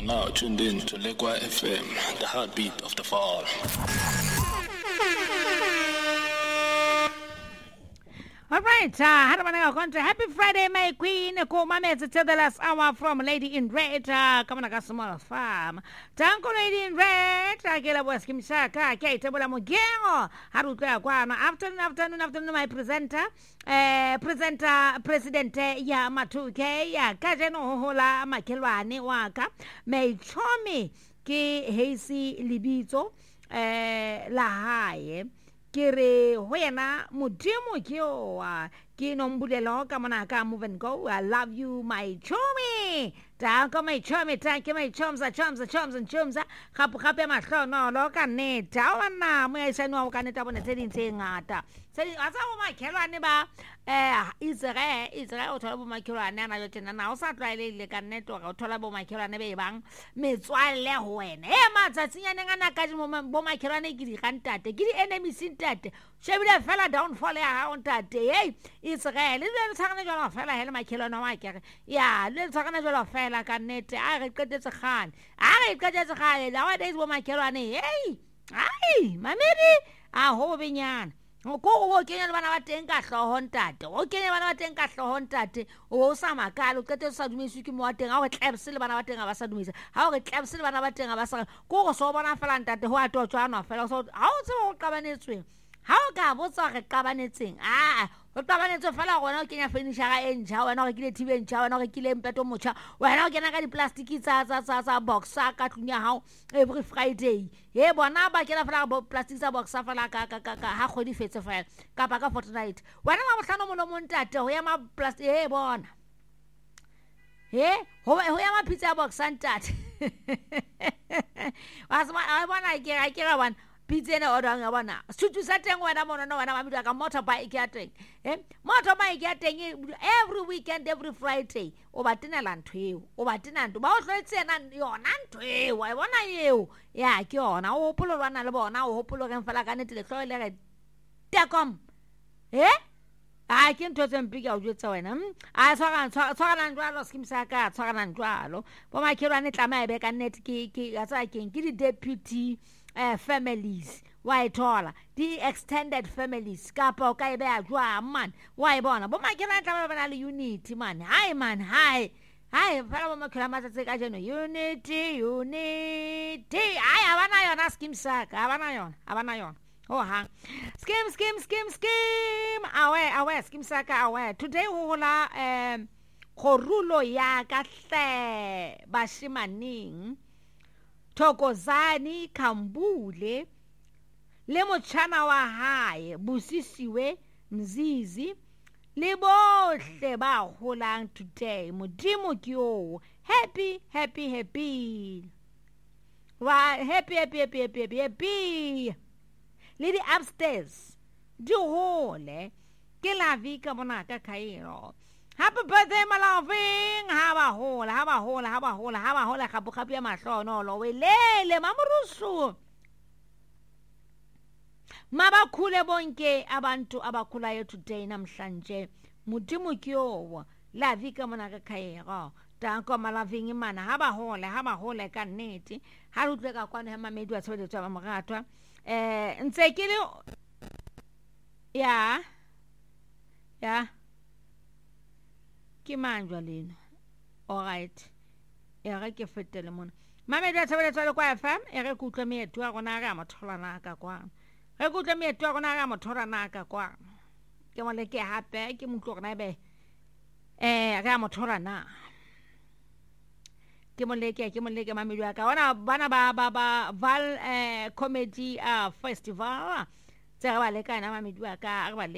now tuned in to Lekwa FM, the heartbeat of the fall. All right, happy Friday, my queen. It's to the last hour from Lady in Red. Come on, I got some more farm. Tanko Lady in Red. I get a West Kim Shaka, Kate, Mugengo. Afternoon, my presenter. President ya Matuke, ya Kajeno Hola, Makelwane Waka, May Chomi, Ki Hazy Libizo, La Haye. Kiri wena mudimu kio kinombulelo kama ka move and go. I love you my chomi. Tanko my chomi, thank you my chums and chums. Kapu masho no loka neta wana mwe sanu wakaneta bone tedin ngata. Sedi asa my kelwane ba Israel othola bo makhelwane na yote na o sa tlwaele ka network othola bo makhelwane be bang metswalle ho wena matsatsinyane ngana ka di bo makhelwane ke di gantate ke di enemies ntate shebile fela downfall ya ha ontate hey Israel le tsagana jwa fela hele makhelwane wa kere ya le tsagana jwa fela ka nete a re qetetse khane nowadays bo makhelwane hey ai mamedi a ho benyana go kenya bana ba teng ka hloho ntate o kenya bana ba teng ka hloho ntate o sa makala o qete sa dumiswe ke mo wa teng a o tlebse le bana ba teng ba sa dumisa ha o re tlebse le bana ba teng ba sa go so bona fela ntate ho a totswa no fela so ha o tse o qabanetswe ha o ka botsa re qabanetseng o qabanetswe fela gona o kenya furniture ga enja wena o rekile TV enja wena o rekile mpeto mocha wena o kena ka di plastic tsa box ka tlunya hao every Friday he bona ba kena fela bo plastic tsa box fela ka ha khodi fetse fela ka ba ka Fortnite wena wa bohlano mo mo ntate ho ya ma plastic he bona he ho ya ma pizza box ntate wa bona ke ga bona pizza na order nga bona sutu sa teng wena mona no wena mabitwa ka motorbike ya teng motorbike ya teng every weekend every Friday o batena la ntweo o batena ntwe ba o tletse na yona ntweo wa bona yeo ya ke yona o hopolo lwana le bona o hopolo ke mfala ka nete le tlole re tekom ke ntwe tsempika o jwetsa wena a tshwara njwalo skimsa ka tshwara njwalo bo makhelwane tlama ebe ka nete ke a tsa ke di deputy families why tola the extended families kapa o ka ibe a jwa man why bona bo makhelwane tlama ba na le unity man hi fela bo makhelwane matse ka jeno unity ai abana yona skimsa ka abana yona oh ha scheme awe scheme saka awe today ho la khorulo ya ka hle bashimaning Thokozani Kambule le motshana wa hae Busisiwe Mzizi le bohle ba holang today modimo ke o happy wa happy le di upstairs di hole ke la vika bona ka Cairo. Happy birthday my loving haba hola khabu ya mahlono lo welele mamurusu mabakhule bonke abantu abakhulayo today namhlanje modimo ke o la vika bona ka Cairo tanko malaving imana haba hola ka nnete ha rutlwe ka kwana ha mamedi wa tshweletswa ba moratwa ntse ke le ya ke manjwa lena all right re ke fetele mona mamedi wa tshweletswa le kwa FM re ke utlwe meetu a gona ga motholana ka kwa re ke utlwe meetu a gona ga motholana ka kwa ke mo le ke hape ke mutlo gona be ga motholana ke mo leke mamedi wa ka bana ba Val comedy festival tse ba le kana mamedi wa ka